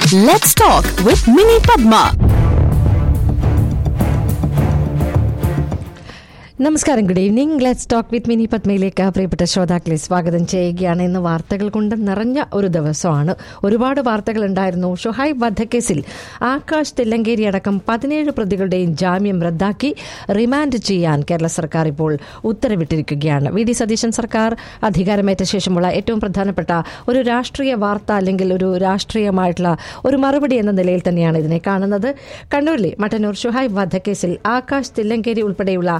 Let's talk with Mini Padma. നമസ്കാരം, good evening. Let's talk with mini പത്മയിലേക്ക് പ്രിയപ്പെട്ട ശ്രോതാക്കളെ സ്വാഗതം ചെയ്യുകയാണ്. ഇന്ന് വാർത്തകൾ കൊണ്ട് നിറഞ്ഞ ഒരു ദിവസമാണ്. ഒരുപാട് വാർത്തകൾ ഉണ്ടായിരുന്നു. ഷുഹൈബ് വധക്കേസിൽ ആകാശ് തില്ലങ്കേരി അടക്കം 17 പ്രതികളുടെയും ജാമ്യം റദ്ദാക്കി റിമാൻഡ് ചെയ്യാൻ കേരള സർക്കാർ ഇപ്പോൾ ഉത്തരവിട്ടിരിക്കുകയാണ്. വി ഡി സതീശൻ സർക്കാർ അധികാരമേറ്റ ശേഷമുള്ള ഏറ്റവും പ്രധാനപ്പെട്ട ഒരു രാഷ്ട്രീയ വാർത്ത അല്ലെങ്കിൽ ഒരു രാഷ്ട്രീയമായിട്ടുള്ള ഒരു മറുപടി എന്ന നിലയിൽ തന്നെയാണ് ഇതിനെ കാണുന്നത്. കണ്ണൂരിലെ മട്ടന്നൂർ ഷുഹൈബ് വധക്കേസിൽ ആകാശ് തില്ലങ്കേരി ഉൾപ്പെടെയുള്ള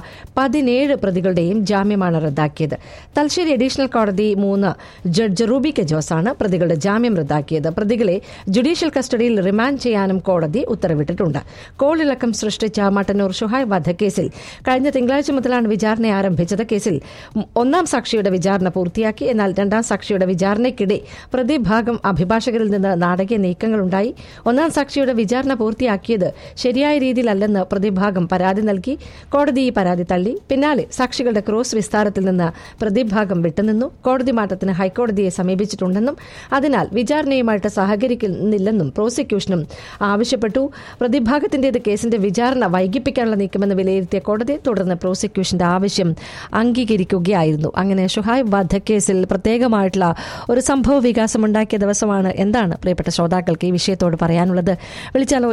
17 പ്രതികളുടെയും ജാമ്യമാണ് റദ്ദാക്കിയത്. തലശ്ശേരി അഡീഷണൽ കോടതി 3 ജഡ്ജ് റൂബി കെ ജോസാണ് പ്രതികളുടെ ജാമ്യം റദ്ദാക്കിയത്. പ്രതികളെ ജുഡീഷ്യൽ കസ്റ്റഡിയിൽ റിമാൻഡ് ചെയ്യാനും കോടതി ഉത്തരവിട്ടിട്ടുണ്ട്. കോളിളക്കം സൃഷ്ടിച്ച മട്ടന്നൂർ ഷുഹൈബ് വധക്കേസിൽ കഴിഞ്ഞ തിങ്കളാഴ്ച മുതലാണ് വിചാരണ ആരംഭിച്ചത്. കേസിൽ 1-ാം സാക്ഷിയുടെ വിചാരണ പൂർത്തിയാക്കി. എന്നാൽ 2-ാം സാക്ഷിയുടെ വിചാരണയ്ക്കിടെ പ്രതിഭാഗം അഭിഭാഷകരിൽ നിന്ന് നാടകീയ നീക്കങ്ങളുണ്ടായി. 1-ാം സാക്ഷിയുടെ വിചാരണ പൂർത്തിയാക്കിയത് ശരിയായ രീതിയിലല്ലെന്ന് പ്രതിഭാഗം പരാതി നൽകി. കോടതി ഈ പരാതി തള്ളി. പിന്നാലെ സാക്ഷികളുടെ ക്രോസ് വിസ്താരത്തിൽ നിന്ന് പ്രതിഭാഗം വിട്ടുനിന്നു. കോടതി മാറ്റത്തിന് ഹൈക്കോടതിയെ സമീപിച്ചിട്ടുണ്ടെന്നും അതിനാൽ വിചാരണയുമായിട്ട് സഹകരിക്കുന്നില്ലെന്നും പ്രോസിക്യൂഷനും ആവശ്യപ്പെട്ടു. പ്രതിഭാഗത്തിന്റേത് കേസിന്റെ വിചാരണ വൈകിപ്പിക്കാനുള്ള നീക്കമെന്ന് വിലയിരുത്തിയ കോടതി തുടർന്ന് പ്രോസിക്യൂഷന്റെ ആവശ്യം അംഗീകരിക്കുകയായിരുന്നു. അങ്ങനെ ഷുഹൈബ് വധക്കേസിൽ പ്രത്യേകമായിട്ടുള്ള ഒരു സംഭവ വികാസമുണ്ടാക്കിയ ദിവസമാണ്. എന്താണ് പ്രിയപ്പെട്ട ശ്രോതാക്കൾക്ക് ഈ വിഷയത്തോട് പറയാനുള്ളത്? വിളിച്ചാലോ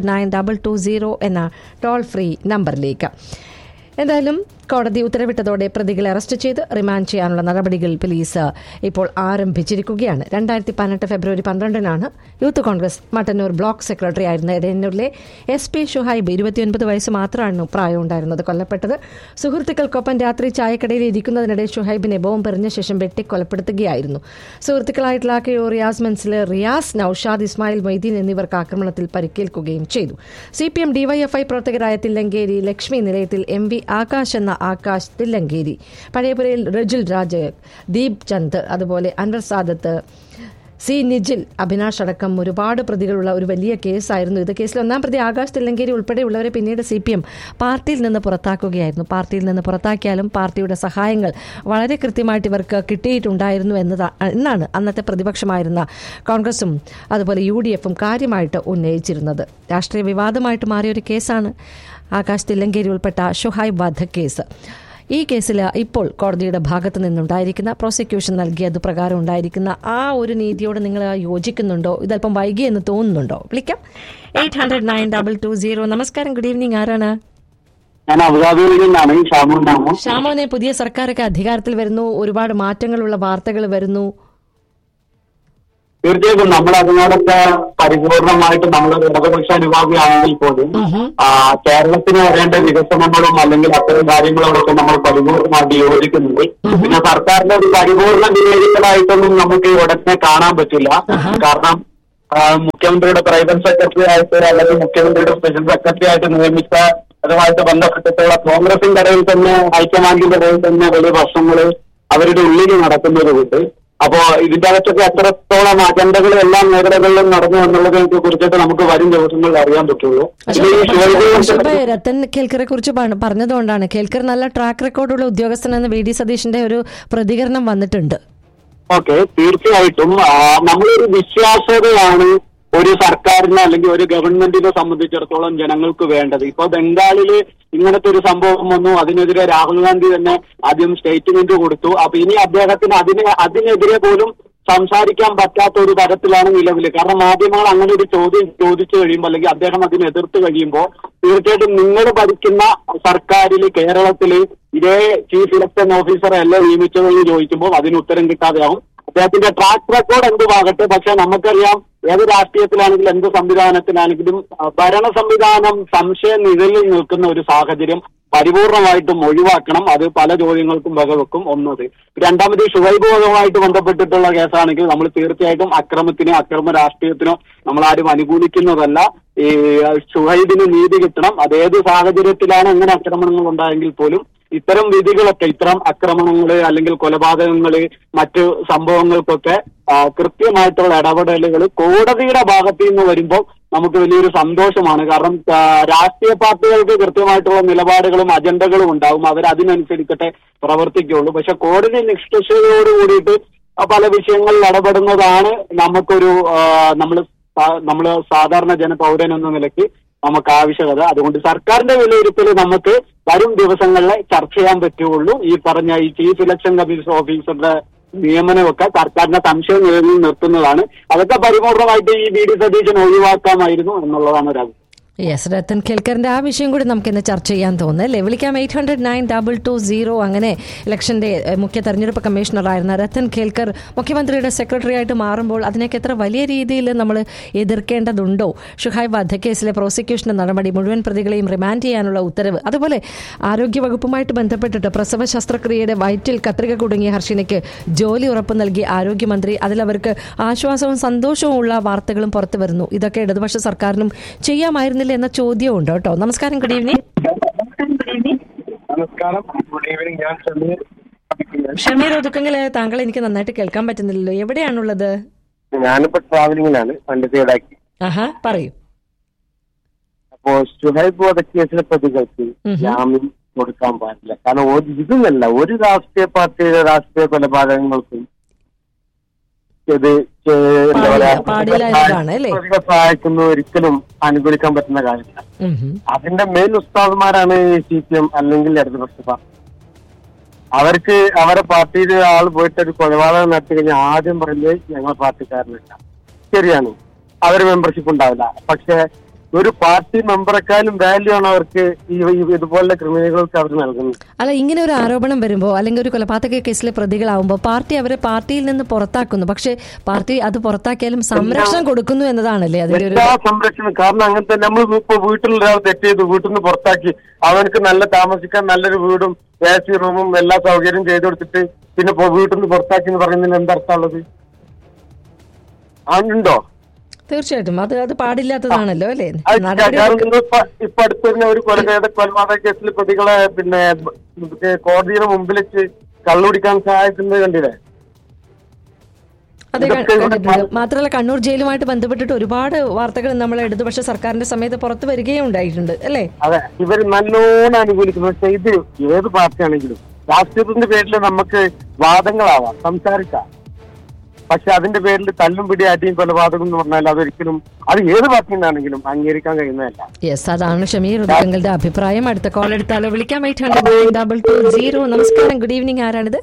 800-9220 എന്ന ടോൾ ഫ്രീ നമ്പറിലേക്ക്. എന്തായാലും കോടതി ഉത്തരവിട്ടതോടെ പ്രതികളെ അറസ്റ്റ് ചെയ്ത് റിമാൻഡ് ചെയ്യാനുള്ള നടപടികൾ പോലീസ് ഇപ്പോൾ ആരംഭിച്ചിരിക്കുകയാണ്. 2018 ഫെബ്രുവരി 12 youth Congress Mattannur block secretary ആയിരുന്ന എടയന്നൂരിലെ SP ഷുഹൈബ് 29 വയസ്സ് മാത്രമാണ് പ്രായമുണ്ടായിരുന്നത്. കൊല്ലപ്പെട്ടത് സുഹൃത്തുക്കൾക്കൊപ്പം രാത്രി ചായക്കടയിൽ ഇരിക്കുന്നതിനിടെ ഷുഹൈബിനെ ബോംബെറിഞ്ഞ ശേഷം വെട്ടിക്കൊലപ്പെടുത്തുകയായിരുന്നു. സുഹൃത്തുക്കളായിട്ടുള്ള കെയോ റിയാസ് മൻസിലെ റിയാസ്, നൌഷാദ്, ഇസ്മായിൽ മൊയ്തീൻ എന്നിവർക്ക് ആക്രമണത്തിൽ പരിക്കേൽക്കുകയും ചെയ്തു. CPM DYFI പ്രവർത്തകരായ തില്ലങ്കേരി ലക്ഷ്മി നിലയത്തിൽ MV ആകാശ് എന്ന ആകാശ് തില്ലങ്കേരി, പഴയപുരയിൽ റജിൽ രാജ്, ദീപ് ചന്ദ്, അതുപോലെ അൻവർ സാദത്ത്, C നിജിൽ, അഭിനാഷ് അടക്കം ഒരുപാട് പ്രതികളുള്ള ഒരു വലിയ കേസായിരുന്നു ഇത്. കേസിൽ 1-ാം പ്രതി ആകാശ് തില്ലങ്കേരി ഉൾപ്പെടെയുള്ളവരെ പിന്നീട് CPM പാർട്ടിയിൽ നിന്ന് പുറത്താക്കുകയായിരുന്നു. പാർട്ടിയിൽ നിന്ന് പുറത്താക്കിയാലും പാർട്ടിയുടെ സഹായങ്ങൾ വളരെ കൃത്യമായിട്ട് ഇവർക്ക് കിട്ടിയിട്ടുണ്ടായിരുന്നു എന്നാണ് അന്നത്തെ പ്രതിപക്ഷമായിരുന്ന കോൺഗ്രസും അതുപോലെ UDFും കാര്യമായിട്ട് ഉന്നയിച്ചിരുന്നത്. രാഷ്ട്രീയ വിവാദമായിട്ട് മാറിയൊരു കേസാണ് ആകാശ് തില്ലങ്കേരി ഉൾപ്പെട്ട ഷുഹൈബ് വധക്കേസ്. ഈ കേസിൽ ഇപ്പോൾ കോടതിയുടെ ഭാഗത്തു നിന്നുണ്ടായിരിക്കുന്ന പ്രോസിക്യൂഷൻ നൽകിയത് പ്രകാരം ഉണ്ടായിരിക്കുന്ന ആ ഒരു നീതിയോട് നിങ്ങൾ യോജിക്കുന്നുണ്ടോ? ഇതല്പം വൈകി എന്ന് തോന്നുന്നുണ്ടോ? വിളിക്കാം 800-9220. നമസ്കാരം, ഗുഡ് ഈവനിങ്. ആരാണ്? ഷാമോനെ, പുതിയ സർക്കാരൊക്കെ അധികാരത്തിൽ വരുന്നു, ഒരുപാട് മാറ്റങ്ങളുള്ള വാർത്തകൾ വരുന്നു. തീർച്ചയായിട്ടും നമ്മൾ അതിനോടൊക്കെ പരിപൂർണമായിട്ട് നമ്മൾ ഇടതുപക്ഷ അനുഭാവിയാണെങ്കിൽ പോലും കേരളത്തിന് വരേണ്ട വികസനങ്ങളും അല്ലെങ്കിൽ അത്തരം കാര്യങ്ങളോടൊക്കെ നമ്മൾ പരിപൂർണമായിട്ട് യോജിക്കുന്നുണ്ട്. പിന്നെ സർക്കാരിന്റെ ഒരു പരിപൂർണ വിവേചികളായിട്ടൊന്നും നമുക്ക് ഉടനെ കാണാൻ പറ്റില്ല. കാരണം മുഖ്യമന്ത്രിയുടെ പ്രൈവറ്റ് സെക്രട്ടറി ആയിട്ട് അല്ലെങ്കിൽ മുഖ്യമന്ത്രിയുടെ സ്പെഷ്യൽ സെക്രട്ടറി ആയിട്ട് നിയമിച്ച അതുമായിട്ട് ബന്ധപ്പെട്ടിട്ടുള്ള കോൺഗ്രസിന്റെ ഇടയിൽ തന്നെ ഹൈക്കമാൻഡിന്റെ ഇടയിൽ തന്നെ വലിയ പ്രശ്നങ്ങൾ അവരുടെ ഉള്ളിൽ നടക്കുന്നതുകൊണ്ട് അപ്പോ ഇതിന്റെ അകത്തൊക്കെ എത്രത്തോളം അജണ്ടകളും എല്ലാ മേഖലകളിലും നടന്നു എന്നുള്ളതിനെ കുറിച്ചിട്ട് നമുക്ക് വരും ദിവസങ്ങളിൽ അറിയാൻ പറ്റുള്ളൂ. രത്തൻ കേൽക്കറെ കുറിച്ച് പറഞ്ഞതുകൊണ്ടാണ്. കേൽക്കർ നല്ല ട്രാക്ക് റെക്കോർഡുള്ള ഉദ്യോഗസ്ഥനെന്ന് VD സതീഷിന്റെ ഒരു പ്രതികരണം വന്നിട്ടുണ്ട്. ഓക്കെ, തീർച്ചയായിട്ടും നമ്മളൊരു വിശ്വാസ്യതയാണ് ഒരു സർക്കാരിനെ അല്ലെങ്കിൽ ഒരു ഗവൺമെന്റിനെ സംബന്ധിച്ചിടത്തോളം ജനങ്ങൾക്ക് വേണ്ടത്. ഇപ്പൊ ബംഗാളില് ഇങ്ങനത്തെ ഒരു സംഭവം വന്നു, അതിനെതിരെ രാഹുൽ ഗാന്ധി തന്നെ ആദ്യം സ്റ്റേറ്റ്മെന്റ് കൊടുത്തു. അപ്പൊ ഇനി അദ്ദേഹത്തിന് അതിനെതിരെ പോലും സംസാരിക്കാൻ പറ്റാത്ത ഒരു തരത്തിലാണ് നിലവിൽ. കാരണം മാധ്യമങ്ങൾ അങ്ങനെ ഒരു ചോദ്യം ചോദിച്ചു കഴിയുമ്പോൾ അല്ലെങ്കിൽ അദ്ദേഹം അതിനെ എതിർത്ത് കഴിയുമ്പോൾ തീർച്ചയായിട്ടും നിങ്ങൾ ഭരിക്കുന്ന സർക്കാരിൽ കേരളത്തിൽ ഇതേ ചീഫ് ഇലക്ഷൻ ഓഫീസറെ അല്ലേ നിയമിച്ചതെന്ന് ചോദിക്കുമ്പോൾ അതിന് ഉത്തരം കിട്ടാതെയാവും. അദ്ദേഹത്തിന്റെ ട്രാക്ക് റെക്കോർഡ് എന്തുമാകട്ടെ, പക്ഷെ നമുക്കറിയാം ഏത് രാഷ്ട്രീയത്തിലാണെങ്കിലും എന്ത് സംവിധാനത്തിലാണെങ്കിലും ഭരണ സംവിധാനം സംശയ നിഴലിൽ നിൽക്കുന്ന ഒരു സാഹചര്യം പരിപൂർണമായിട്ടും ഒഴിവാക്കണം. അത് പല ചോദ്യങ്ങൾക്കും വകവെക്കും. ഒന്നത്. രണ്ടാമത് ഷുഹൈബുമായിട്ട് ബന്ധപ്പെട്ടിട്ടുള്ള കേസാണെങ്കിൽ നമ്മൾ തീർച്ചയായിട്ടും അക്രമ രാഷ്ട്രീയത്തിനോ നമ്മൾ ആരും അനുകൂലിക്കുന്നതല്ല. ഈ ഷുഹൈബിന് നീതി കിട്ടണം. അതേത് സാഹചര്യത്തിലാണ് എങ്ങനെ ആക്രമണങ്ങൾ ഉണ്ടായെങ്കിൽ പോലും ഇത്തരം വിധികളൊക്കെ, ഇത്തരം ആക്രമണങ്ങള് അല്ലെങ്കിൽ കൊലപാതകങ്ങള് മറ്റു സംഭവങ്ങൾക്കൊക്കെ കൃത്യമായിട്ടുള്ള ഇടപെടലുകൾ കോടതിയുടെ ഭാഗത്തു നിന്ന് വരുമ്പോൾ നമുക്ക് വലിയൊരു സന്തോഷമാണ്. കാരണം രാഷ്ട്രീയ പാർട്ടികൾക്ക് കൃത്യമായിട്ടുള്ള നിലപാടുകളും അജണ്ടകളും ഉണ്ടാവും, അവരതിനനുസരിച്ചിട്ടേ പ്രവർത്തിക്കുകയുള്ളൂ. പക്ഷെ കോടതി നിഷ്പക്ഷതയോട് കൂടിയിട്ട് പല വിഷയങ്ങളിൽ ഇടപെടുന്നതാണ് നമുക്കൊരു നമ്മൾ നമ്മൾ സാധാരണ ജനപൗരൻ എന്ന നിലയ്ക്ക് നമുക്ക് ആവശ്യകത. അതുകൊണ്ട് സർക്കാരിന്റെ വിലയിരുത്തൽ നമുക്ക് വരും ദിവസങ്ങളിൽ ചർച്ച ചെയ്യാൻ പറ്റുകയുള്ളൂ. ഈ പറഞ്ഞ ഈ ചീഫ് ഇലക്ഷൻ കമ്മീഷൻ ഓഫീസറുടെ നിയമനമൊക്കെ സർക്കാരിനെ സംശയം നിർത്തുന്നതാണ്. അതൊക്കെ പരിപൂർണമായിട്ട് ഈ വി ഡി സതീശൻ ഒഴിവാക്കാമായിരുന്നു എന്നുള്ളതാണ് ഒരു അഭിപ്രായം. യെസ്, രത്തൻ കേൽക്കറിന്റെ ആ വിഷയം കൂടി നമുക്ക് ഇന്ന് ചർച്ച ചെയ്യാൻ തോന്നുന്നു അല്ലേ? വിളിക്കാം 800-922-0. അങ്ങനെ ഇലക്ഷന്റെ മുഖ്യ തെരഞ്ഞെടുപ്പ് കമ്മീഷണറായിരുന്ന രത്തൻ കേൽക്കർ മുഖ്യമന്ത്രിയുടെ സെക്രട്ടറി ആയിട്ട് മാറുമ്പോൾ അതിനൊക്കെ എത്ര വലിയ രീതിയിൽ നമ്മൾ എതിർക്കേണ്ടതുണ്ടോ? ഷുഹൈബ് വധക്കേസിലെ പ്രോസിക്യൂഷന്റെ നടപടി, മുഴുവൻ പ്രതികളെയും റിമാൻഡ് ചെയ്യാനുള്ള ഉത്തരവ്, അതുപോലെ ആരോഗ്യവകുപ്പുമായിട്ട് ബന്ധപ്പെട്ടിട്ട് പ്രസവ ശസ്ത്രക്രിയയുടെ വയറ്റിൽ കത്രിക കുടുങ്ങിയ ഹർഷിനയ്ക്ക് ജോലി ഉറപ്പ് നൽകി ആരോഗ്യമന്ത്രി, അതിലവർക്ക് ആശ്വാസവും സന്തോഷവും ഉള്ള വാർത്തകളും പുറത്തു വരുന്നു. ഇതൊക്കെ ഇടതുപക്ഷ സർക്കാരിനും ചെയ്യാമായിരുന്നില്ല എന്ന ചോദ്യവും ഉണ്ട് കേട്ടോ. നമസ്കാരം, ഗുഡ് ഈവനിങ്. നമസ്കാരം, ഗുഡ് ഈവനിങ്. ഞാൻ ഷമീർ ഒതുക്കങ്ങളെ താങ്കൾ എനിക്ക് നന്നായിട്ട് കേൾക്കാൻ പറ്റുന്നില്ലല്ലോ, എവിടെയാണുള്ളത്? ഞാനിപ്പോ ട്രാവലിംഗിലാണ്, പണ്ടിത്തേടാക്കി. പറയൂ. അപ്പോ ഷുഹൈബ് വധക്കേസിലെ പ്രതികൾക്ക് ജാമ്യം കൊടുക്കാൻ പാടില്ല. കാരണം ഇതൊന്നല്ല, ഒരു രാഷ്ട്രീയ പാർട്ടിയുടെ രാഷ്ട്രീയ കൊലപാതകങ്ങൾക്കും ഇത് സഹായിക്കുന്ന ഒരിക്കലും അനുകൂലിക്കാൻ പറ്റുന്ന കാര്യമില്ല. അതിന്റെ മെയിൻ ഉസ്താദ്മാരാണ് CPM അല്ലെങ്കിൽ ഇടതുപക്ഷ പാർട്ടി. അവർക്ക് അവരെ പാർട്ടിയിൽ ആൾ പോയിട്ട് ഒരു കൊലപാതകം നടത്തി കഴിഞ്ഞാൽ ആദ്യം പറയുന്നത് ഞങ്ങൾ പാർട്ടിക്കാരനല്ല. ശരിയാണ്, അവര് മെമ്പർഷിപ്പ് ഉണ്ടാവില്ല. പക്ഷെ ഒരു പാർട്ടി മെമ്പറെക്കാളും വാല്യൂ ആണ് അവർക്ക് ഈ ഇതുപോലുള്ള ക്രിമിനലുകൾക്ക് അവർ നൽകുന്നത്. അല്ല, ഇങ്ങനെ ഒരു ആരോപണം വരുമ്പോൾ അല്ലെങ്കിൽ ഒരു കൊലപാതക കേസിലെ പ്രതികളാവുമ്പോൾ പാർട്ടി അവരെ പാർട്ടിയിൽ നിന്ന് പുറത്താക്കുന്നു. പക്ഷെ പാർട്ടി അത് പുറത്താക്കിയാലും സംരക്ഷണം കൊടുക്കുന്നു എന്നതാണല്ലേ അതിന്റെ ഒരു സംരക്ഷണം. കാരണം അങ്ങനത്തെ നമ്മൾ ഇപ്പൊ വീട്ടിൽ ഒരാൾ തെറ്റ് ചെയ്തു, വീട്ടിൽ നിന്ന് പുറത്താക്കി, അവനക്ക് നല്ല താമസിക്കാൻ നല്ലൊരു വീടും AC റൂമും എല്ലാ സൗകര്യം ചെയ്തു കൊടുത്തിട്ട് പിന്നെ വീട്ടിൽ നിന്ന് പുറത്താക്കി എന്ന് പറയുന്നതിന് എന്തർത്ഥമുള്ളത്? അതുണ്ടോ? തീർച്ചയായിട്ടും അത് പാടില്ലാത്തതാണല്ലോ അല്ലേ? ഇപ്പൊ അടുത്ത് തന്നെ ഒരു കൊലപാതക കേസിൽ പ്രതികളെ പിന്നെ കോടതിയുടെ മുമ്പിൽ വെച്ച് കള്ളുപിടിക്കാൻ സഹായിക്കുന്നത് കണ്ടില്ലേ? അതെ, കണ്ടിട്ടുണ്ട്. മാത്രമല്ല കണ്ണൂർ ജയിലുമായിട്ട് ബന്ധപ്പെട്ടിട്ട് ഒരുപാട് വാർത്തകൾ നമ്മൾ ഇടതുപക്ഷ സർക്കാരിന്റെ സമയത്ത് പുറത്തു വരികയും ഉണ്ടായിട്ടുണ്ട് അല്ലേ? അതെ, ഇവർ നല്ലോണം അനുകൂലിക്കുന്നു. പക്ഷെ ഇത് ഏത് പാർട്ടിയാണെങ്കിലും രാഷ്ട്രീയത്തിന്റെ പേരിൽ നമുക്ക് വാദങ്ങളാവാം, സംസാരിക്കാം. പക്ഷെ അതിന്റെ പേരിൽ തല്ലും പിടി അടിയും കൊലപാതകം എന്ന് പറഞ്ഞാൽ അതൊരിക്കലും അത് ഏത് പാർട്ടിന്നാണെങ്കിലും അംഗീകരിക്കാൻ കഴിയുന്നതല്ല. യെസ്, അതാണ് ഷമീർ ഉദയങ്ങളുടെ അഭിപ്രായം. അടുത്ത കോൾ എടുത്താലോ? വിളിക്കാം 800-922-0. നമസ്കാരം, ഗുഡ് ഈവനിങ്. ആരാണിത്?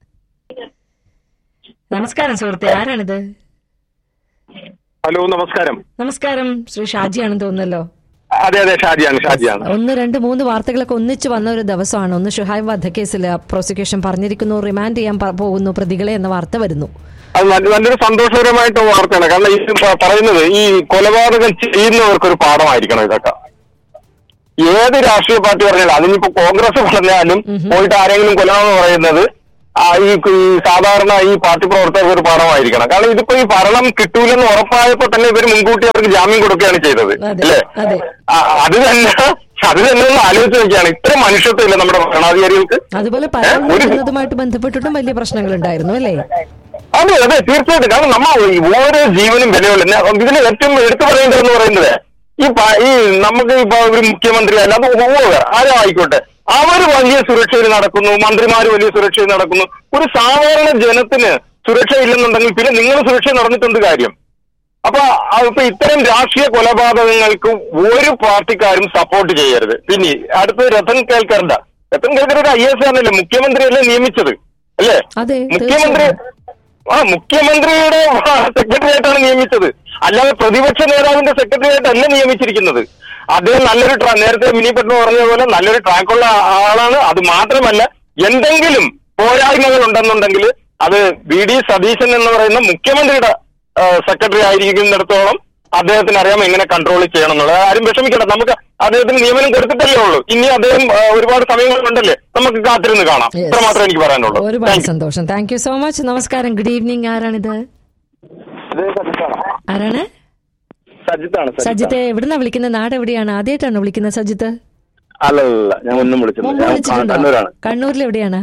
നമസ്കാരം സുഹൃത്തെ, ആരാണിത്? ഹലോ, നമസ്കാരം. നമസ്കാരം, ശ്രീ ഷാജിയാണെന്ന് തോന്നുന്നല്ലോ. അതെ, ഷാജിയാണ്. 1, 2, 3 വാർത്തകളൊക്കെ ഒന്നിച്ച് വന്ന ഒരു ദിവസമാണ്. ഒന്ന്, ഷുഹൈബ് വധക്കേസിൽ പ്രോസിക്യൂഷൻ പറഞ്ഞിരിക്കുന്നു റിമാൻഡ് ചെയ്യാൻ പോകുന്നു പ്രതികളെ എന്ന വാർത്ത വരുന്നു. അത് നല്ലൊരു സന്തോഷകരമായിട്ട് വാർത്തയാണ്. കാരണം ഈ പറയുന്നത് ഈ കൊലപാതകം ചെയ്യുന്നവർക്കൊരു പാഠമായിരിക്കണം ഇതൊക്കെ. ഏത് രാഷ്ട്രീയ പാർട്ടി പറഞ്ഞാലും, അതിനിപ്പോ കോൺഗ്രസ് പറഞ്ഞാലും പോയിട്ട് ആരെങ്കിലും കൊല്ലാമെന്ന് പറയുന്നത് ഈ സാധാരണ ഈ പാർട്ടി പ്രവർത്തകർക്ക് ഒരു പാഠമായിരിക്കണം. കാരണം ഇതിപ്പോ ഈ ഭരണം കിട്ടൂലെന്ന് ഉറപ്പായപ്പോ തന്നെ ഇവർ മുൻകൂട്ടി അവർക്ക് ജാമ്യം കൊടുക്കുകയാണ് ചെയ്തത് അല്ലേ? അത് തന്നെ ഒന്ന് ആലോചിച്ച് നോക്കിയാണ്. ഇത്ര മനുഷ്യത്വമില്ല നമ്മുടെ ഭരണാധികാരികൾക്ക്. അതുപോലെ ബന്ധപ്പെട്ടിട്ടും വലിയ പ്രശ്നങ്ങൾ ഉണ്ടായിരുന്നു അല്ലേ? അതെ, തീർച്ചയായിട്ടും. കാരണം നമ്മൾ ഓരോ ജീവനും വിലയുള്ള ഇതിന് ഏറ്റവും എടുത്തു പറയേണ്ടതെന്ന് പറയുന്നത് ഈ നമുക്ക് ഇപ്പൊ ഒരു മുഖ്യമന്ത്രി അല്ല, അത് ആരും ആയിക്കോട്ടെ, അവര് വലിയ സുരക്ഷയിൽ നടക്കുന്നു, മന്ത്രിമാര് വലിയ സുരക്ഷയിൽ നടക്കുന്നു. ഒരു സാധാരണ ജനത്തിന് സുരക്ഷ ഇല്ലെന്നുണ്ടെങ്കിൽ പിന്നെ നിങ്ങൾ സുരക്ഷ നടന്നിട്ടുണ്ട് കാര്യം. അപ്പൊ ഇത്തരം രാഷ്ട്രീയ കൊലപാതകങ്ങൾക്ക് ഒരു പാർട്ടിക്കാരും സപ്പോർട്ട് ചെയ്യരുത്. പിന്നെ അടുത്തത് രത്തൻ കേൽക്കർ ഒരു IAS ആണല്ലേ, മുഖ്യമന്ത്രിയല്ലേ നിയമിച്ചത് അല്ലേ? മുഖ്യമന്ത്രിയുടെ സെക്രട്ടറി ആയിട്ടാണ് നിയമിച്ചത്, അല്ലാതെ പ്രതിപക്ഷ നേതാവിന്റെ സെക്രട്ടറി ആയിട്ടല്ല നിയമിച്ചിരിക്കുന്നത്. അദ്ദേഹം നല്ലൊരു നേരത്തെ മിനിപ്പെട്ടു പറഞ്ഞ പോലെ നല്ലൊരു ട്രാക്കുള്ള ആളാണ്. അത് മാത്രമല്ല, എന്തെങ്കിലും പോരായ്മകൾ ഉണ്ടെന്നുണ്ടെങ്കിൽ അത് VD സതീശൻ എന്ന് പറയുന്ന മുഖ്യമന്ത്രിയുടെ സെക്രട്ടറി ആയിരിക്കുന്നിടത്തോളം അദ്ദേഹത്തിന് അറിയാം എങ്ങനെ കൺട്രോൾ ചെയ്യണം എന്നുള്ളത്. ആരും വിഷമിക്കണം, നമുക്ക് അദ്ദേഹത്തിന് നിയമനം കൊടുത്തിട്ടല്ലേ ഉള്ളൂ. ഇനി അദ്ദേഹം ഒരുപാട് സമയങ്ങളുണ്ടല്ലേ, നമുക്ക് കാത്തിരുന്ന് കാണാം. ഇത്ര മാത്രമേ എനിക്ക് പറയാനുള്ളൂ. ഒരുപാട് സന്തോഷം, താങ്ക് യു സോ മച്ച്. നമസ്കാരം, ഗുഡ് ഈവനിങ്. ആരാണിത്? ആരാണ്? സജിത്ത്. എവിടുന്നാ വിളിക്കുന്നത്? നാട് എവിടെയാണ്? ആദ്യമായിട്ടാണോ വിളിക്കുന്നത് സജിത്ത്? അല്ല, ഞാൻ ഒന്നും വിളിച്ചിട്ടുണ്ടോ? കണ്ണൂരിൽ എവിടെയാണ്?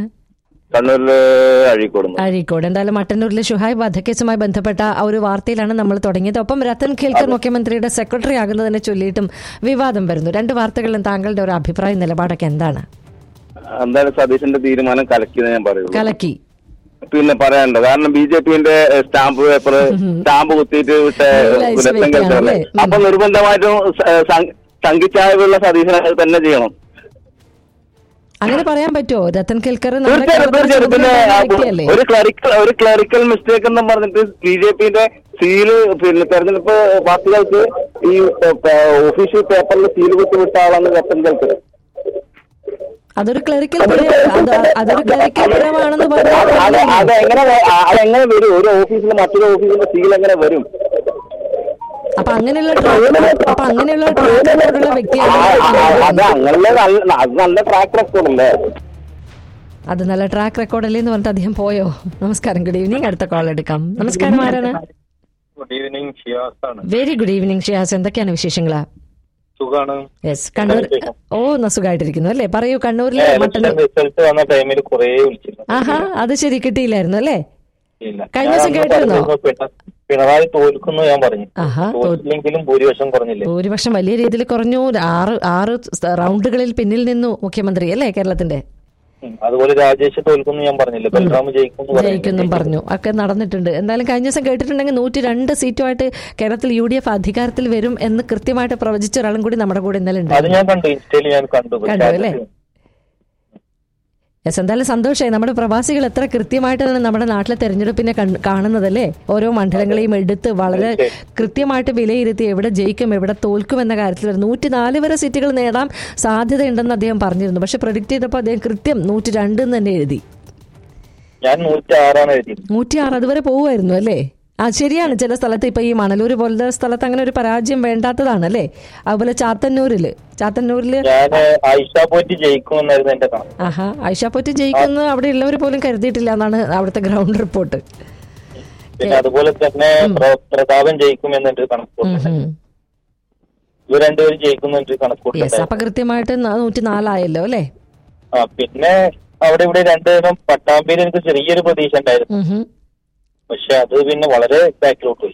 അഴീക്കോട്. എന്തായാലും മട്ടന്നൂരിലെ ഷുഹൈബ് വധക്കേസുമായി ബന്ധപ്പെട്ട ഒരു വാർത്തയിലാണ് നമ്മൾ തുടങ്ങിയത്. ഒപ്പം രത്തൻ കേൽക്കർ മുഖ്യമന്ത്രിയുടെ സെക്രട്ടറി ആകുന്നതിനെ ചൊല്ലിയിട്ടും വിവാദം വരുന്നു. 2 വാർത്തകളിലും താങ്കളുടെ ഒരു അഭിപ്രായ നിലപാടൊക്കെ എന്താണ്? എന്തായാലും സതീശന്റെ തീരുമാനം കലക്കി ഞാൻ പറയൂ. കലക്കി പിന്നെ പറയാനുണ്ട്. കാരണം BJPന്റെ സ്റ്റാമ്പ് പേപ്പർ സ്റ്റാമ്പ് കുത്തിയിട്ട് വിട്ട രത്തൻ കേൾക്കറല്ലേ. അപ്പൊ നിർബന്ധമായിട്ടും സംഘിച്ചായുള്ള സതീശനെ തന്നെ ചെയ്യണം. അങ്ങനെ പറയാൻ പറ്റുമോ? രത്തൻ കേൽക്കർ തീർച്ചയായിട്ടും. പിന്നെ ഒരു ക്ലറിക്കൽ മിസ്റ്റേക്ക് എന്ന് പറഞ്ഞിട്ട് BJPന്റെ സീല് പിന്നെ തെരഞ്ഞെടുപ്പ് പാർട്ടികൾക്ക് ഈ ഒഫീഷ്യൽ പേപ്പറിൽ സീല് കുത്തി വിട്ട ആളാണ് രത്തൻ കേൽക്കർ. അതൊരു ക്ലറിക്കൽ പിഴവാണെന്ന് അതെങ്ങനെ വരും? ഒരു ഓഫീസിൽ മറ്റൊരു ഓഫീസിന്റെ സീൽ എങ്ങനെ വരും? അപ്പൊ അങ്ങനെയുള്ള വ്യക്തിയാണ്. അത് നല്ല ട്രാക്ക് റെക്കോർഡല്ലേ? അത് നല്ല ട്രാക്ക് റെക്കോർഡല്ലേ എന്ന് പറഞ്ഞിട്ട് അദ്ദേഹം പോയോ? നമസ്കാരം, ഗുഡ് ഈവനിങ്. അടുത്ത കോൾ എടുക്കാം. നമസ്കാരം, ആരാണ്? ഗുഡ് ഈവനിങ്, ഷിയാസ് ആണ്. വെരി ഗുഡ് ഈവനിങ് ഷിയാസ്, എന്തൊക്കെയാണ് വിശേഷങ്ങളാ? സുഖാണ്. യെസ്, കണ്ണൂർ. സുഖമായിട്ടിരിക്കുന്നു അല്ലേ? പറയൂ. കണ്ണൂരിലെ റിസൾട്ട് വന്ന ടൈമിൽ കുറേ വിളിച്ചിരുന്നു. ആഹാ, അത് ശരി, കിട്ടിയില്ലായിരുന്നു അല്ലേ? കഴിഞ്ഞ ദിവസം കേട്ടിരുന്നോ? പിണറായി തോൽക്കുന്നു ഞാൻ പറഞ്ഞു. തോറ്റില്ലെങ്കിലും ഭൂരിപക്ഷം കുറഞ്ഞില്ലേ? ഭൂരിപക്ഷം വലിയ രീതിയിൽ കുറഞ്ഞു. ആറ് റൗണ്ടുകളിൽ പിന്നിൽ നിന്നു മുഖ്യമന്ത്രി അല്ലേ കേരളത്തിന്റെ. അതുപോലെ രാജേഷ് തോൽക്കുന്നു ഞാൻ പറഞ്ഞില്ല, ബൽറാം ജയിക്കുന്നു പറഞ്ഞു. ഒക്കെ നടന്നിട്ടുണ്ട്. എന്തായാലും കഴിഞ്ഞ ദിവസം കേട്ടിട്ടുണ്ടെങ്കിൽ 102 സീറ്റുമായിട്ട് കേരളത്തിൽ UDF അധികാരത്തിൽ വരും എന്ന് കൃത്യമായിട്ട് പ്രവചിച്ച ഒരാളും കൂടി നമ്മുടെ കൂടെ ഇന്നലെ ഉണ്ട്. അത് ഞാൻ കണ്ടു, ഇൻസ്റ്റയിൽ ഞാൻ കണ്ടു അല്ലേ? യെസ്, എന്തായാലും സന്തോഷമായി. നമ്മുടെ പ്രവാസികൾ എത്ര കൃത്യമായിട്ടാണ് നമ്മുടെ നാട്ടിലെ തെരഞ്ഞെടുപ്പിനെ കാണുന്നതല്ലേ? ഓരോ മണ്ഡലങ്ങളെയും എടുത്ത് വളരെ കൃത്യമായിട്ട് വിലയിരുത്തി എവിടെ ജയിക്കും എവിടെ തോൽക്കും എന്ന കാര്യത്തിൽ 104 വരെ സീറ്റുകൾ നേടാൻ സാധ്യതയുണ്ടെന്ന് അദ്ദേഹം പറഞ്ഞിരുന്നു. പക്ഷെ പ്രഡിക്റ്റ് ചെയ്തപ്പോൾ അദ്ദേഹം കൃത്യം 102 എന്ന് തന്നെ എഴുതി. ഞാൻ 106 എഴുതി. 106 അതുവരെ പോവുമായിരുന്നു അല്ലേ? ശരിയാണ്. ചില സ്ഥലത്ത് ഇപ്പൊ ഈ മണലൂർ പോലത്തെ സ്ഥലത്ത് അങ്ങനെ ഒരു പരാജയം വേണ്ടാത്തതാണ് അല്ലേ? അതുപോലെ ചാത്തന്നൂരില് ആഹാ, ഐഷ പോറ്റി ജയിക്കുന്നത് അവിടെ ഉള്ളവർ പോലും കരുതിയിട്ടില്ല എന്നാണ് അവിടുത്തെ ഗ്രൗണ്ട് റിപ്പോർട്ട്. അതുപോലെ തന്നെ പ്രതാപൻ ജയിക്കും എന്നൊരു കണക്കൂട്ടുണ്ട്. ഇവർ രണ്ടുപേരും ജയിക്കുന്നുണ്ട് കണക്കൂട്ടുണ്ട്. അപ്പൊ കൃത്യമായിട്ട് 104 ആയല്ലോ അല്ലേ? പിന്നെ അവിടെ ഇവിടെ രണ്ടുപേരും പട്ടാമ്പിയിൽ എനിക്ക് ചെറിയൊരു പ്രതീക്ഷ ഉണ്ടായിരുന്നു. പക്ഷെ അത് പിന്നെ വളരെ ബാക്കിലോട്ട് പോയി.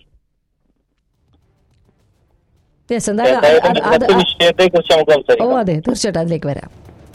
വിഷയത്തെ കുറിച്ച് നമുക്ക് സംസാരിക്കാം. അതെ, തീർച്ചയായിട്ടും അതിലേക്ക് വരാം.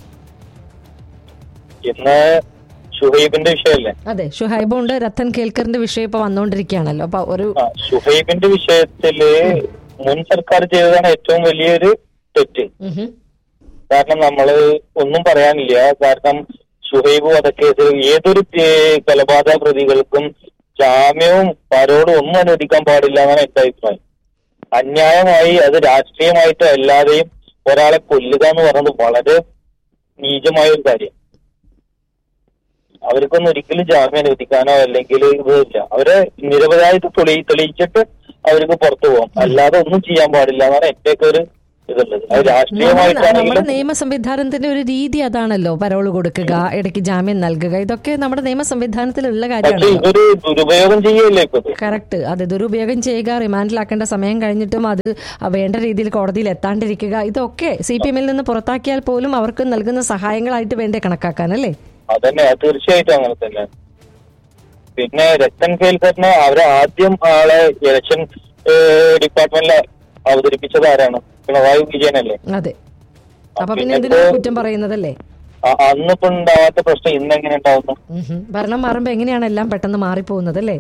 ഇന്ന് ഷുഹൈബിന്റെ വിഷയമല്ലേ? അതെ, ഷുഹൈബുണ്ട്. രത്തൻ കേൽക്കറിന്റെ വിഷയം ഇപ്പൊ വന്നോണ്ടിരിക്കുകയാണല്ലോ. അപ്പൊ ഒരു ഷുഹൈബിന്റെ വിഷയത്തില് മുൻ സർക്കാർ ചെയ്തതാണ് ഏറ്റവും വലിയൊരു തെറ്റ്. കാരണം നമ്മള് ഒന്നും പറയാനില്ല. കാരണം ഷുഹൈബ് വധക്കേസിൽ ഏതൊരു കൊലപാതക പ്രതികൾക്കും ജാമ്യവും പരോടും ഒന്നും അനുവദിക്കാൻ പാടില്ല എന്നാണ് എന്റെ അഭിപ്രായം. അന്യായമായി അത് രാഷ്ട്രീയമായിട്ട് അല്ലാതെയും ഒരാളെ കൊല്ലുക എന്ന് പറയുന്നത് വളരെ നീചമായ ഒരു കാര്യം. അവർക്കൊന്നും ഒരിക്കലും ജാമ്യം അനുവദിക്കാനോ അല്ലെങ്കിൽ ഇതില്ല. അവരെ നിരപരാധിത്വം തെളിയിച്ചിട്ട് അവർക്ക് പുറത്തു പോകാം, അല്ലാതെ ഒന്നും ചെയ്യാൻ പാടില്ല എന്നാണ് എന്റെയൊക്കെ ഒരു ഇതുള്ളത്. അത് രാഷ്ട്രീയമായിട്ടാണെങ്കിലും നമ്മുടെ നിയമ സംവിധാനത്തിന്റെ ഒരു രീതി അതാണല്ലോ. പരോള് കൊടുക്കുക, ഇടയ്ക്ക് ജാമ്യം നൽകുക, ഇതൊക്കെ നമ്മുടെ നിയമ സംവിധാനത്തിലുള്ള കാര്യമാണ്. ഇതൊരു ദുരുപയോഗം ചെയ്യല്ലേ ഇപ്പൊ? കറക്റ്റ്. അതെ, ദുരുപയോഗം ചെയ്യുക, റിമാൻഡിലാക്കേണ്ട സമയം കഴിഞ്ഞിട്ടും അത് വേണ്ട രീതിയിൽ കോടതിയിൽ എത്താണ്ടിരിക്കുക, ഇതൊക്കെ CPM-ൽ നിന്ന് പുറത്താക്കിയാൽ പോലും അവർക്ക് നൽകുന്ന സഹായങ്ങളായിട്ട് വേണ്ടേ കണക്കാക്കാനല്ലേ? അതന്നെ, തീർച്ചയായിട്ടും അങ്ങനെ തന്നെ. പിന്നെ രത്തൻ കേൽക്കറിനെ അവരെ ആദ്യം ആളെ ഇലക്ഷൻ ഡിപ്പാർട്ട്മെന്റിൽ അവതരിപ്പിച്ചത് ആരാണ്? പിണറായി വിജയനല്ലേ? അതെ. അപ്പൊ പിന്നെ എന്തിനാ കുറ്റം പറയുന്നതല്ലേ? അന്നിപ്പോ ഉണ്ടാവാത്ത പ്രശ്നം ഇന്നെങ്ങനെ ഉണ്ടാവുന്നു? ഭരണം മാറുമ്പോ എങ്ങനെയാണ് എല്ലാം പെട്ടെന്ന് മാറിപ്പോകുന്നത് അല്ലേ?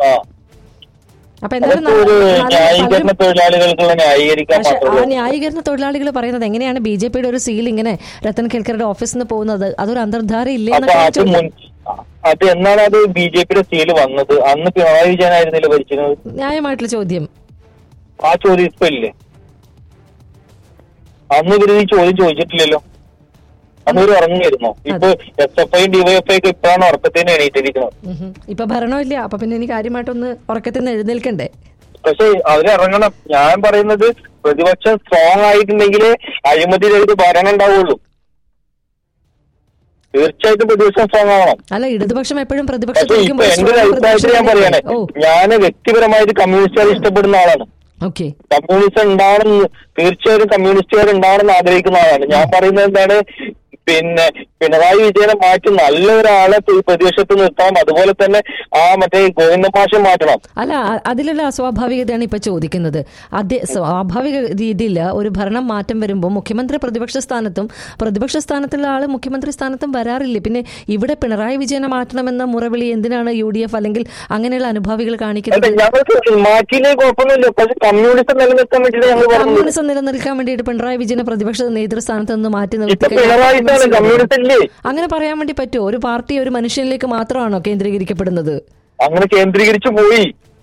ന്യായീകരണ തൊഴിലാളികൾക്കുള്ള ന്യായീകരിക്കാൻ ആ ന്യായീകരണ തൊഴിലാളികൾ പറയുന്നത് എങ്ങനെയാണ് BJPയുടെ ഒരു സീൽ ഇങ്ങനെ രത്തൻ കേൽക്കറുടെ ഓഫീസിൽ നിന്ന് പോകുന്നത്? അതൊരു അന്തർധാര ഇല്ലേ? അത് എന്നാണ് അത് BJPയുടെ സീൽ വന്നത്? അന്ന് പിണറായി വിജയനായിരുന്നില്ല ഭരിച്ചിരുന്നത്? ന്യായമായിട്ടുള്ള ചോദ്യം. ആ ചോദ്യം ഇപ്പൊ ഇല്ലേ? അന്ന് ഇവര് ഈ ചോദ്യം ചോദിച്ചിട്ടില്ലല്ലോ. അന്ന് ഇവർ ഉറങ്ങിയിരുന്നോ? ഇപ്പൊ SFI DYFI ഒക്കെ ഇപ്പോഴാണ് ഉറക്കത്തിന് എണീറ്റിരിക്കുന്നത്. ഇപ്പൊ ഭരണമില്ല, അപ്പൊ പിന്നെ എനിക്ക് കാര്യമായിട്ടൊന്ന് ഉറക്കത്തിന് എഴുന്നേൽക്കണ്ടേ? പക്ഷെ അവരിറങ്ങണം. ഞാൻ പറയുന്നത് പ്രതിപക്ഷം സ്ട്രോങ് ആയിട്ടുണ്ടെങ്കിലേ അഴിമതി രഹിത ഭരണം ഉണ്ടാവുള്ളൂ. തീർച്ചയായിട്ടും പ്രതിപക്ഷം സ്ട്രോങ് ആവണം. അല്ല, ഇടതുപക്ഷം എപ്പോഴും എന്റെ ഒരു അഭിപ്രായത്തിൽ ഞാൻ പറയണേ, ഞാൻ വ്യക്തിപരമായിട്ട് കമ്മ്യൂണിസ്റ്റുകാരെ ഇഷ്ടപ്പെടുന്ന ആളാണ്. കമ്മ്യൂണിസ്റ്റ് ഉണ്ടാവണം, തീർച്ചയായിട്ടും കമ്മ്യൂണിസ്റ്റുകാർ ഉണ്ടാവണമെന്ന് ആഗ്രഹിക്കുന്ന ആളാണ്. ഞാൻ പറയുന്നത് എന്താണ്, പിന്നെ പിണറായി വിജയനെ മാറ്റി നല്ലൊരാളെ പ്രതിപക്ഷത്ത് നിർത്താം. അതുപോലെ തന്നെ ആ മറ്റേ ഗോവിന്ദ മാഷെ മാറ്റണം. അല്ല, അതിലുള്ള അസ്വാഭാവികതയാണ് ഇപ്പൊ ചോദിക്കുന്നത്. സ്വാഭാവിക രീതിയിൽ ഒരു ഭരണം മാറ്റം വരുമ്പോൾ മുഖ്യമന്ത്രി പ്രതിപക്ഷ സ്ഥാനത്തുള്ള ആള് മുഖ്യമന്ത്രി സ്ഥാനത്തും വരാറില്ലേ? പിന്നെ ഇവിടെ പിണറായി വിജയനെ മാറ്റണമെന്ന മുറവിളി എന്തിനാണ് UDF അല്ലെങ്കിൽ അങ്ങനെയുള്ള അനുഭാവികൾ കാണിക്കുന്നത്? കമ്മ്യൂണിസം നിലനിൽക്കാൻ വേണ്ടിയിട്ട് പിണറായി വിജയനെ പ്രതിപക്ഷ നേതൃസ്ഥാനത്ത് നിന്ന് മാറ്റി നിർത്തി അങ്ങനെ പറയാൻ വേണ്ടി പറ്റുമോ? ഒരു പാർട്ടി ഒരു മനുഷ്യനിലേക്ക് മാത്രമാണോ കേന്ദ്രീകരിക്കപ്പെടുന്നത്? അങ്ങനെ കേന്ദ്രീകരിച്ചു പോയി.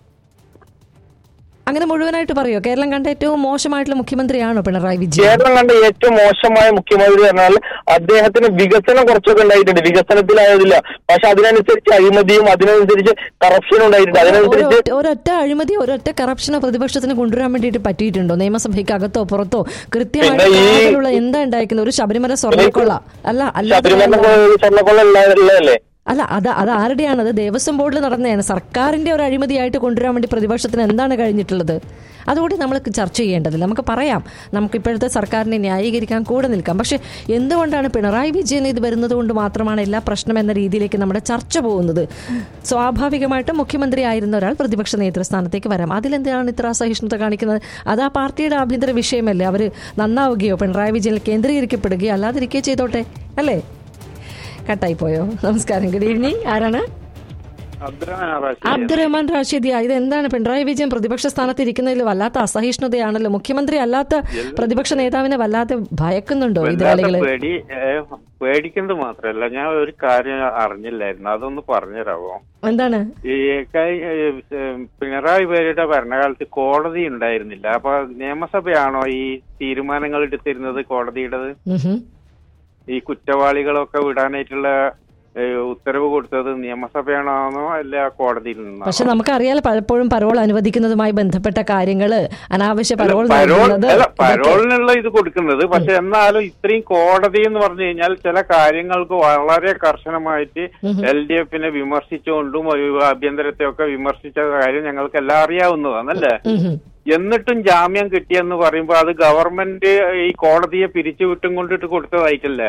അങ്ങനെ മുഴുവനായിട്ട് പറയോ? കേരളം കണ്ട ഏറ്റവും മോശമായിട്ടുള്ള മുഖ്യമന്ത്രിയാണോ പിണറായി വിജയൻ? കേരളം കണ്ട ഏറ്റവും മോശമായ മുഖ്യമന്ത്രി പറഞ്ഞാൽ അദ്ദേഹത്തിന് വികസനം കുറച്ചൊക്കെ ഉണ്ടായിട്ടുണ്ട്, വികസനത്തിലായതില്ല. പക്ഷെ അതിനനുസരിച്ച് അഴിമതിയും അതിനനുസരിച്ച് കറപ്ഷനും ഉണ്ടായിട്ടുണ്ട്. അതിനനുസരിച്ച് ഒരൊറ്റ അഴിമതി ഒരൊറ്റ കറപ്ഷനെ പ്രതിപക്ഷത്തിന് കൊണ്ടുവരാൻ വേണ്ടിയിട്ട് പറ്റിയിട്ടുണ്ടോ? നിയമസഭയ്ക്ക് അകത്തോ പുറത്തോ കൃത്യമായിട്ടുള്ള എന്താ ഉണ്ടായിരിക്കുന്നത്? ഒരു ശബരിമല സ്വർണ്ണക്കൊള്ള സ്വർണ്ണക്കൊള്ള അല്ല, അത് ആരുടെയാണ്? അത് ദേവസ്വം ബോർഡിൽ നടന്നതാണ്. സർക്കാരിന്റെ ഒരു അഴിമതിയായിട്ട് കൊണ്ടുവരാൻ വേണ്ടി പ്രതിപക്ഷത്തിന് എന്താണ് കഴിഞ്ഞിട്ടുള്ളത്? അതുകൂടി നമ്മൾ ചർച്ച ചെയ്യേണ്ടതില്ല. നമുക്ക് പറയാം, നമുക്ക് ഇപ്പോഴത്തെ സർക്കാരിനെ ന്യായീകരിക്കാൻ കൂടെ നിൽക്കാം. പക്ഷെ എന്തുകൊണ്ടാണ് പിണറായി വിജയൻ ഇത് വരുന്നത് കൊണ്ട് മാത്രമാണ് എല്ലാ പ്രശ്നം എന്ന രീതിയിലേക്ക് നമ്മുടെ ചർച്ച പോകുന്നത്? സ്വാഭാവികമായിട്ടും മുഖ്യമന്ത്രി ആയിരുന്ന ഒരാൾ പ്രതിപക്ഷ നേതൃസ്ഥാനത്തേക്ക് വരാം. അതിലെന്താണ് ഇത്ര അസഹിഷ്ണുത കാണിക്കുന്നത്? അത് ആ പാർട്ടിയുടെ ആഭ്യന്തര വിഷയമല്ലേ? അവർ നന്നാവുകയോ പിണറായി വിജയനിൽ കേന്ദ്രീകരിക്കപ്പെടുകയോ അല്ലാതിരിക്കുകയോ ചെയ്തോട്ടെ, അല്ലേ? കട്ടായി പോയോ? നമസ്കാരം, ഗുഡ് ഈവനിങ്. ആരാണ്? അബ്ദുറഹ്മാൻ റാഷിദിയ. ഇത് എന്താണ്? പിണറായി വിജയൻ പ്രതിപക്ഷ സ്ഥാനത്ത് ഇരിക്കുന്നതിൽ വല്ലാത്ത അസഹിഷ്ണുതയാണല്ലോ. മുഖ്യമന്ത്രി അല്ലാത്ത പ്രതിപക്ഷ നേതാവിനെ വല്ലാതെ ഭയക്കുന്നുണ്ടോ എതിരാളികള്? പേടിക്കുന്നത് മാത്രല്ല, ഞാൻ ഒരു കാര്യം അറിഞ്ഞില്ലായിരുന്നു, അതൊന്ന് പറഞ്ഞുതരാമോ? എന്താണ്? ഈ പിണറായി വിജയന്റെ ഭരണകാലത്ത് കോടതി ഉണ്ടായിരുന്നില്ല. അപ്പൊ നിയമസഭയാണോ ഈ തീരുമാനങ്ങൾ എടുത്തിരുന്നത് കോടതിയുടേത്? ഈ കുറ്റവാളികളൊക്കെ വിടാനായിട്ടുള്ള ഉത്തരവ് കൊടുത്തത് നിയമസഭയാണോ അല്ല കോടതിയിൽ നിന്നോ? പക്ഷെ നമുക്കറിയാലോ, പലപ്പോഴും പരോൾ അനുവദിക്കുന്നതുമായി ബന്ധപ്പെട്ട കാര്യങ്ങള്, അനാവശ്യ പരോളിനുള്ള ഇത് കൊടുക്കുന്നത്. പക്ഷെ എന്നാലും ഇത്രയും കോടതി എന്ന് പറഞ്ഞു കഴിഞ്ഞാൽ ചില കാര്യങ്ങൾക്ക് വളരെ കർശനമായിട്ട് LDF വിമർശിച്ചുകൊണ്ടും ആഭ്യന്തരത്തെ ഒക്കെ വിമർശിച്ച കാര്യം ഞങ്ങൾക്ക് എല്ലാം അറിയാവുന്നതാണല്ലേ. എന്നിട്ടും ജാമ്യം കിട്ടിയെന്ന് പറയുമ്പോ അത് ഗവൺമെന്റ് ഈ കോടതിയെ പിരിച്ചുവിട്ടും കൊണ്ടിട്ട് കൊടുത്തതായിട്ടല്ലേ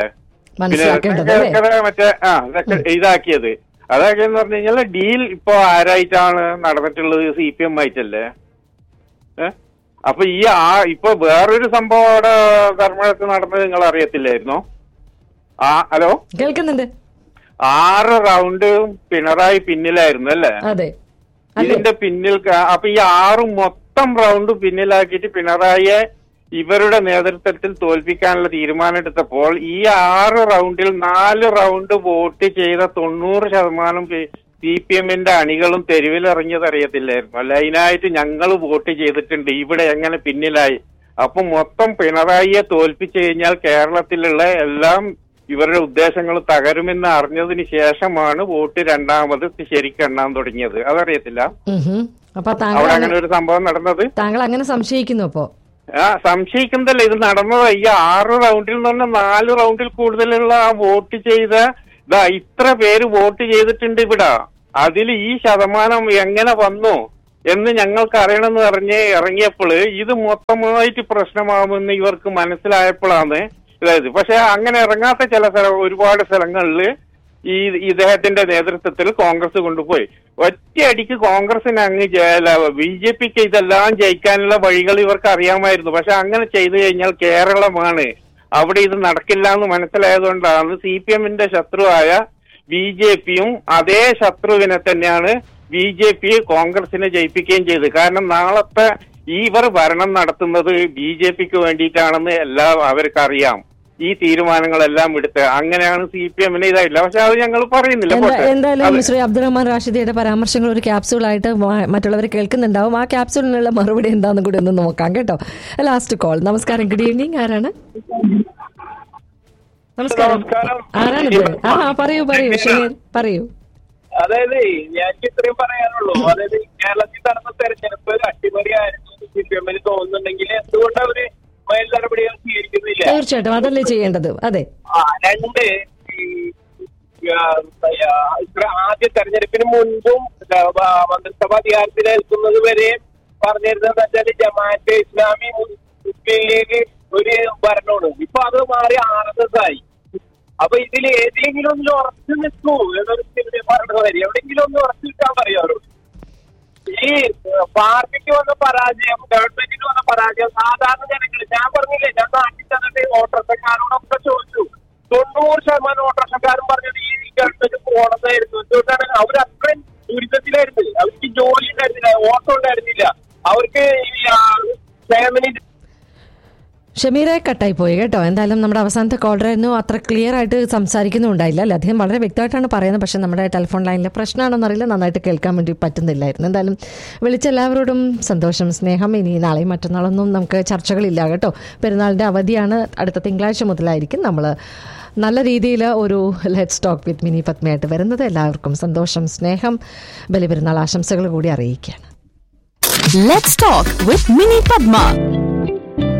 മറ്റേ ഇതാക്കിയത്. അതൊക്കെയെന്ന് പറഞ്ഞു കഴിഞ്ഞാൽ ഡീൽ ഇപ്പൊ ആരായിട്ടാണ് നടന്നിട്ടുള്ളത്? CPM ആയിട്ടല്ലേ. അപ്പൊ ഇപ്പൊ വേറൊരു സംഭവം അവിടെ ധർമ്മടത്ത് നടന്നത് നിങ്ങൾ അറിയത്തില്ലായിരുന്നോ? ഹലോ, കേൾക്കുന്നുണ്ട്. 6 റൗണ്ട് പിണറായി പിന്നിലായിരുന്നു അല്ലേ? ഇതിന്റെ പിന്നിൽ അപ്പൊ ഈ 6 മൊത്തം റൗണ്ട് പിന്നിലാക്കിയിട്ട് പിണറായിയെ ഇവരുടെ നേതൃത്വത്തിൽ തോൽപ്പിക്കാനുള്ള തീരുമാനം എടുത്തപ്പോൾ ഈ 6 റൗണ്ടിൽ 4 റൗണ്ട് വോട്ട് ചെയ്ത 90% CPM അണികളും തെരുവിലിറങ്ങിയത് അറിയത്തില്ലായിരുന്നു. അല്ല, അതിനായിട്ട് ഞങ്ങൾ വോട്ട് ചെയ്തിട്ടുണ്ട്, ഇവിടെ എങ്ങനെ പിന്നിലായി? അപ്പൊ മൊത്തം പിണറായിയെ തോൽപ്പിച്ചു കഴിഞ്ഞാൽ കേരളത്തിലുള്ള എല്ലാം ഇവരുടെ ഉദ്ദേശങ്ങൾ തകരുമെന്ന് അറിഞ്ഞതിന് ശേഷമാണ് വോട്ട് രണ്ടാമത് ശരിക്കും എണ്ണാൻ തുടങ്ങിയത്. അതറിയത്തില്ല അവിടെ അങ്ങനെ ഒരു സംഭവം നടന്നത്. താങ്കൾ അങ്ങനെ സംശയിക്കുന്നു? അപ്പോ സംശയിക്കുന്നതല്ല, ഇത് നടന്നത്. ഈ 6 റൗണ്ടിൽ എന്ന് പറഞ്ഞാൽ 4 റൗണ്ടിൽ കൂടുതലുള്ള ആ വോട്ട് ചെയ്ത ഇത്ര പേര് വോട്ട് ചെയ്തിട്ടുണ്ട് ഇവിടെ. അതിൽ ഈ ശതമാനം എങ്ങനെ വന്നു എന്ന് ഞങ്ങൾക്ക് അറിയണമെന്ന് പറഞ്ഞ് ഇറങ്ങിയപ്പോൾ ഇത് മൊത്തമായിട്ട് പ്രശ്നമാകുമെന്ന് ഇവർക്ക് മനസ്സിലായപ്പോഴാണ് ഇതായത്. പക്ഷെ അങ്ങനെ ഇറങ്ങാത്ത ഒരുപാട് സ്ഥലങ്ങളിൽ ഈ ഇദ്ദേഹത്തിന്റെ നേതൃത്വത്തിൽ കോൺഗ്രസ് കൊണ്ടുപോയി. ഒറ്റയടിക്ക് കോൺഗ്രസിന് അങ്ങ് BJPക്ക് ഇതെല്ലാം ജയിക്കാനുള്ള വഴികൾ ഇവർക്ക് അറിയാമായിരുന്നു. പക്ഷെ അങ്ങനെ ചെയ്തു കഴിഞ്ഞാൽ കേരളമാണ്, അവിടെ ഇത് നടക്കില്ല എന്ന് മനസ്സിലായതുകൊണ്ടാണ് CPM ശത്രുവായ BJPയും അതേ ശത്രുവിനെ തന്നെയാണ് BJP കോൺഗ്രസിനെ ജയിപ്പിക്കുകയും ചെയ്തത്. കാരണം നാളത്തെ ഇവർ ഭരണം നടത്തുന്നത് BJPക്ക് വേണ്ടിയിട്ടാണെന്ന് എല്ലാം അവർക്കറിയാം. ഈ തീരുമാനങ്ങളെല്ലാം എടുത്ത് അങ്ങനെയാണ് CPM ഇതായില്ല. പക്ഷെ അത് ഞങ്ങൾ പറയുന്നില്ല. എന്തായാലും ശ്രീ അബ്ദുറഹ്മാൻ റാഷിദിയുടെ പരാമർശങ്ങൾ ഒരു ക്യാപ്സ്യൂളായിട്ട് മറ്റുള്ളവർ കേൾക്കുന്നുണ്ടാവും. ആ ക്യാപ്സ്യൂളിനുള്ള മറുപടി എന്താണെന്ന് കൂടി ഒന്ന് നോക്കാം കേട്ടോ. Last call. നമസ്കാരം, ഗുഡ് ഈവനിങ്. ആരാണ്? നമസ്കാരം, ആരാണിത്? പറയൂ ഷമീർ, പറയൂ. അതായത് ഞാൻ ഇത്രയും പറയാനുള്ളൂ. അതായത് കേരളത്തിൽ നടന്ന തെരഞ്ഞെടുപ്പ് അട്ടിമറിയായിരുന്നു CPM തോന്നുന്നുണ്ടെങ്കിൽ എന്തുകൊണ്ട് അവര് നടപടികൾ സ്വീകരിക്കുന്നില്ല? തീർച്ചയായിട്ടും അതല്ലേ ചെയ്യേണ്ടത്. അതെ. 2 ആദ്യ തെരഞ്ഞെടുപ്പിന് മുൻപും മന്ത്രിസഭ അധികാരത്തിലേൽക്കുന്നത് വരെ പറഞ്ഞിരുന്നത് വെച്ചാൽ ജമാഅത്തെ ഇസ്ലാമി മുസ്ലിം ലീഗ് ഒരു ഭരണമാണ്. ഇപ്പൊ അത് മാറി RSS ആയി. അപ്പൊ ഇതിൽ ഏതെങ്കിലും ഒന്നും ഉറച്ചു നിൽക്കൂ എന്നൊരു പറഞ്ഞ കാര്യം, എവിടെയെങ്കിലും ഒന്ന് ഉറച്ചു നിൽക്കാൻ പറയും അവരോട്. ഈ പാർട്ടിക്ക് വന്ന പരാജയം, ഗവൺമെന്റിന് വന്ന പരാജയം സാധാരണ ജനങ്ങൾ, ഞാൻ പറഞ്ഞില്ലേ, ഞാൻ നാട്ടിൽ ചെന്നിട്ട് ഓട്ടോറിക്ഷക്കാരോടൊക്കെ ചോദിച്ചു, 90% ഓട്ടോറിക്ഷക്കാരും പറഞ്ഞത് ഈ ഗവൺമെന്റ് പോണതായിരുന്നു. എന്തുകൊണ്ടാണ്? അവർ അത്രയും ദുരിതത്തിലായിരുന്നു, അവർക്ക് ജോലി ഉണ്ടായിരുന്നില്ല, ഓട്ടോ ഉണ്ടായിരുന്നില്ല, അവർക്ക് ഷമീറെ കട്ടായി പോയി കേട്ടോ. എന്തായാലും നമ്മുടെ അവസാനത്തെ കോളറായിരുന്നു, അത്ര ക്ലിയർ ആയിട്ട് സംസാരിക്കുന്നുണ്ടായില്ല അല്ലേ? അദ്ദേഹം വളരെ വ്യക്തമായിട്ടാണ് പറയുന്നത്, പക്ഷേ നമ്മുടെ ടെലിഫോൺ ലൈനിലെ പ്രശ്നമാണെന്നറിയില്ല, നന്നായിട്ട് കേൾക്കാൻ വേണ്ടി പറ്റുന്നില്ലായിരുന്നു. എന്തായാലും വിളിച്ച എല്ലാവരോടും സന്തോഷം, സ്നേഹം. ഇനി നാളെയും മറ്റന്നാളൊന്നും നമുക്ക് ചർച്ചകളില്ല കേട്ടോ. പെരുന്നാളിൻ്റെ അവധിയാണ്, അടുത്ത തിങ്കളാഴ്ച മുതലായിരിക്കും നമ്മൾ നല്ല രീതിയിൽ ഒരു ലെറ്റ്സ് ടോക്ക് വിത്ത് മിനി പത്മയായിട്ട് വരുന്നത്. എല്ലാവർക്കും സന്തോഷം, സ്നേഹം, ബലിപെരുന്നാൾ ആശംസകൾ കൂടി അറിയിക്കുകയാണ്. Let's talk with Mini Padma.